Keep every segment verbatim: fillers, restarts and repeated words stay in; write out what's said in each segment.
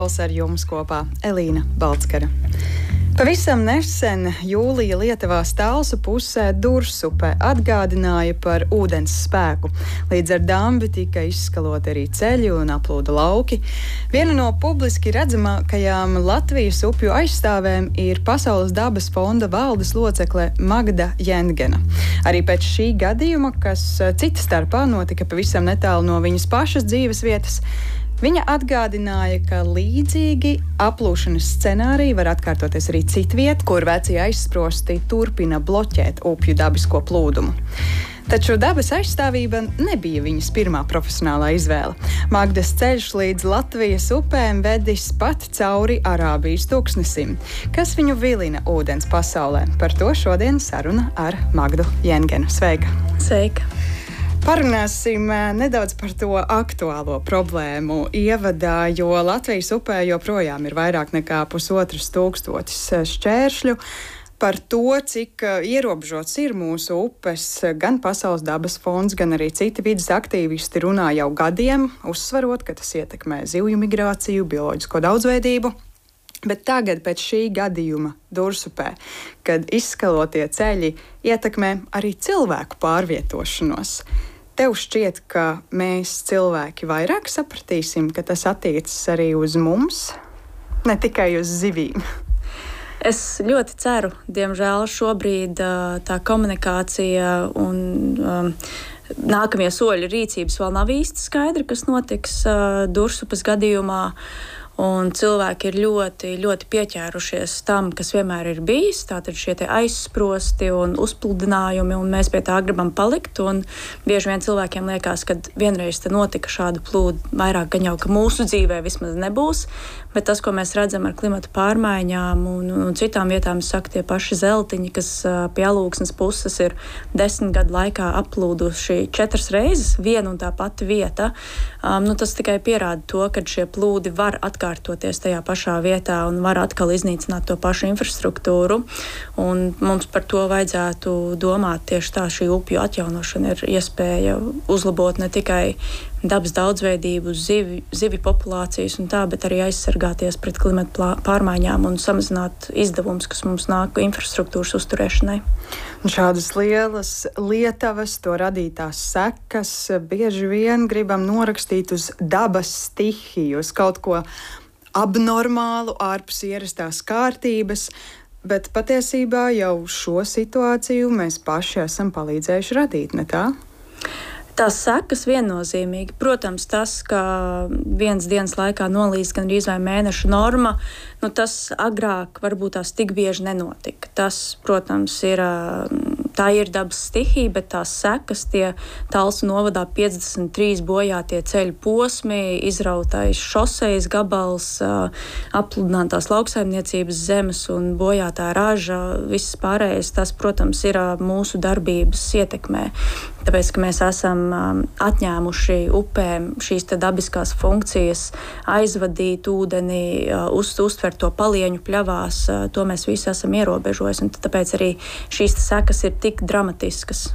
Ar jums kopā Elīna Balckara. Pavisam nesen jūlija Lietuvās Talsu pusē Dursupē atgādināja par ūdens spēku. Līdz ar dambi tika izskaloti arī ceļi un aplūda lauki. Viena no publiski redzamākajām Latvijas upju aizstāvēm ir Pasaules dabas fonda valdes locekle Magda Jendgena. Arī pēc šī gadījuma, kas cita starpā notika pavisam netālu no viņas pašas dzīves vietas, viņa atgādināja, ka līdzīgi aplūšanas scenāriji var atkārtoties arī citviet, kur vecie aizsprosti turpina bloķēt upju dabisko plūdumu. Taču dabas aizstāvība nebija viņas pirmā profesionālā izvēle. Magdas ceļš līdz Latvijas upēm vedis pat cauri Arābijas tūkstnesim, kas viņu vilina ūdens pasaulē. Par to šodien saruna ar Magdu Jendgenu. Sveika! Sveika! Parunāsim nedaudz par to aktuālo problēmu ievadā, jo Latvijas upē joprojām ir vairāk nekā pusotras tūkstotis šķēršļu. Par to, cik ierobežots ir mūsu upes, gan Pasaules dabas fonds, gan arī citi vides aktīvisti runā jau gadiem, uzsverot, ka tas ietekmē zivju migrāciju, bioloģisko daudzveidību. Bet tagad, pēc šī gadījuma Dursupē, kad izskalotie ceļi ietekmē arī cilvēku pārvietošanos, tev šķiet, ka mēs cilvēki vairāk sapratīsim, ka tas attiecas arī uz mums, ne tikai uz zivīm? Es ļoti ceru, diemžēl šobrīd tā komunikācija un um, nākamie soļi rīcības vēl nav īsti skaidri, kas notiks uh, Dursupes gadījumā. Un cilvēki ir ļoti, ļoti pieķērušies tam, kas vienmēr ir bijis. Tātad šie aizsprosti un uzpludinājumi, un mēs pie tā gribam palikt. Un bieži vien cilvēkiem liekas, ka vienreiz te notika šāda plūda, vairāk gan jau, ka mūsu dzīvē vismaz nebūs. Bet tas, ko mēs redzam ar klimata pārmaiņām un, un citām vietām, saka tie paši zeltiņi, kas pie Alūksnes puses ir desmit gadu laikā aplūduši četras reizes viena un tā pati vieta, um, nu, tas tikai pierāda to, ka šie plūdi var atkārtoties tajā pašā vietā un var atkal iznīcināt to pašu infrastruktūru. Un mums par to vajadzētu domāt tieši tā, šī upju atjaunošana ir iespēja uzlabot ne tikai dabas daudzveidību, zivi, zivi populācijas un tā, bet arī aizsargāties pret klimata pārmaiņām un samazināt izdevumus, kas mums nāk infrastruktūras uzturēšanai. Un šādas lielas lietavas, to radītās sekas, bieži vien gribam norakstīt uz dabas stihiju, uz kaut ko abnormālu, ārpus ierastās kārtības, bet patiesībā jau šo situāciju mēs paši esam palīdzējuši radīt, ne tā? Tās sekas viennozīmīgi. Protams, tas, ka vienas dienas laikā nolīst gan arī vai mēneša norma, nu tas agrāk varbūt tās tik bieži nenotika. Tas, protams, ir, tā ir dabas stihija, bet tās sekas, tie Talsu novadā piecdesmit trīs bojātie ceļu posmi, izrautais šosejas gabals, apludinātās lauksaimniecības zemes un bojātā raža, viss pārējais, tas, protams, ir mūsu darbības ietekmē. Tāpēc, ka mēs esam um, atņēmuši upēm šīs dabiskās funkcijas, aizvadīt ūdeni, uh, uz, uztvert to palieņu pļavās, uh, to mēs visi esam ierobežojuši. Tāpēc arī šīs sekas ir tik dramatiskas.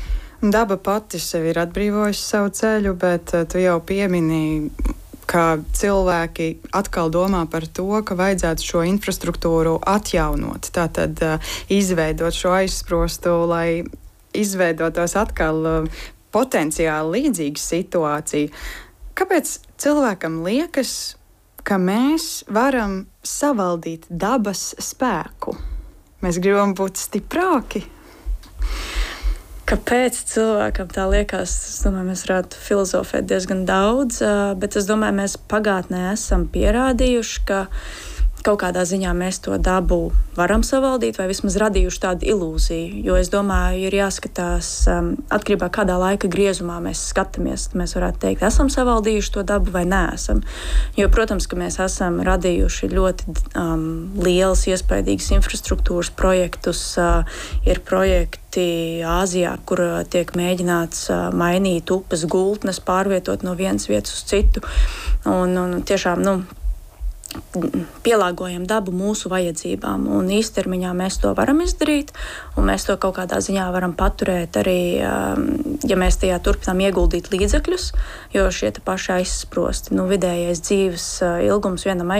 Daba pati sev ir atbrīvojusi savu ceļu, bet uh, tu jau pieminēji, ka cilvēki atkal domā par to, ka vajadzētu šo infrastruktūru atjaunot, tātad uh, izveidot šo aizsprostu, lai izveidotos atkal uh, potenciāli līdzīga situācija. Kāpēc cilvēkam liekas, ka mēs varam savaldīt dabas spēku? Mēs gribam būt stiprāki? Kāpēc cilvēkam tā liekas? Es domāju, mēs varētu filozofēt diezgan daudz, uh, bet es domāju, mēs pagātnē esam pierādījuši, ka kaut kādā ziņā mēs to dabu varam savaldīt vai vismaz radījuši tādu ilūziju, jo es domāju, ir jāskatās um, atkarībā kādā laika griezumā mēs skatāmies, mēs varētu teikt, esam savaldījuši to dabu vai neesam. Jo, protams, ka mēs esam radījuši ļoti um, lielas iespaidīgas infrastruktūras projektus, uh, ir projekti Āzijā, kur uh, tiek mēģināts uh, mainīt upes gultnes, pārvietot no vienas vietas uz citu. Un, un tiešām, nu, pielāgojam dabu mūsu vajadzībām. Un īstermiņā mēs to varam izdarīt, un mēs to kaut kādā ziņā varam paturēt arī, ja mēs tajā turpinām ieguldīt līdzekļus, jo šie paši aizsprosti, nu, vidējais dzīves ilgums vienam